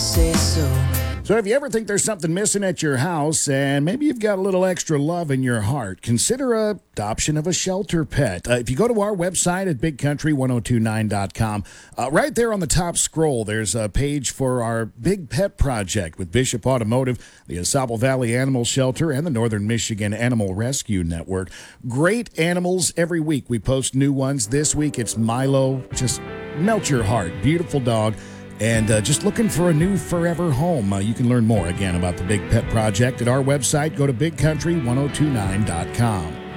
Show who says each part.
Speaker 1: say so.
Speaker 2: So if you ever think there's something missing at your house and maybe you've got a little extra love in your heart, consider adoption of a shelter pet. If you go to our website at bigcountry1029.com, right there on the top scroll, there's a page for our Big Pet Project with Bishop Automotive, the AuSable Valley Animal Shelter, and the Northern Michigan Animal Rescue Network. Great animals every week. We post new ones. This week it's Milo. Just melt your heart. Beautiful dog. And just looking for a new forever home. You can learn more, again, about the Big Pet Project at our website. Go to bigcountry1029.com.